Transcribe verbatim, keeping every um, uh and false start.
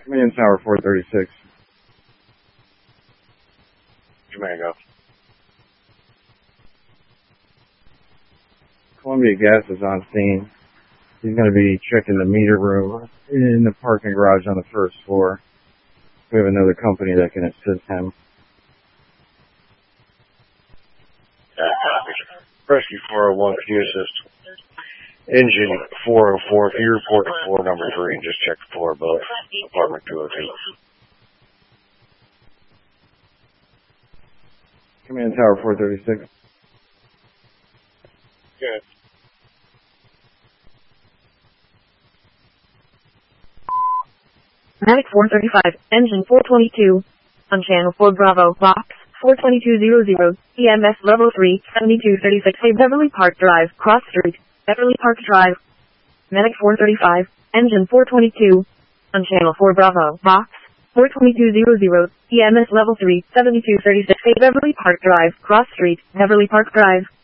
Command Tower four thirty-six. Command, go. Columbia Gas is on scene. He's going to be checking the meter room in the parking garage on the first floor. We have another company that can assist him. Rescue four oh one, can you assist? Engine four oh four, can you report to floor number three and just check the floor above apartment two oh two? Command Tower four thirty-six. Good. Medic four thirty-five, engine four twenty-two, on channel four Bravo, box four twenty-two hundred, E M S level three, seventy-two thirty-six, A Beverly Park Drive, Cross Street, Beverly Park Drive. Medic four thirty-five, engine four twenty-two, on channel four Bravo, box four twenty-two hundred, E M S level three, seventy-two thirty-six, A Beverly Park Drive, Cross Street, Beverly Park Drive.